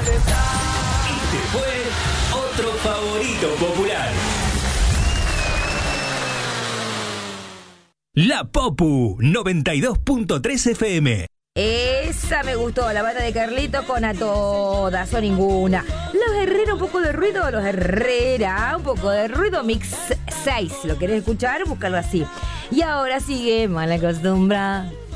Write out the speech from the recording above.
Este fue otro favorito popular. La Popu 92.3 FM. Esa me gustó, la banda de Carlito con A Todas o Ninguna. Los Herrera, un poco de ruido, los Herrera, un poco de ruido, mix 6. ¿Lo querés escuchar? Búscalo así. Y ahora sigue Mal Acostumbrada.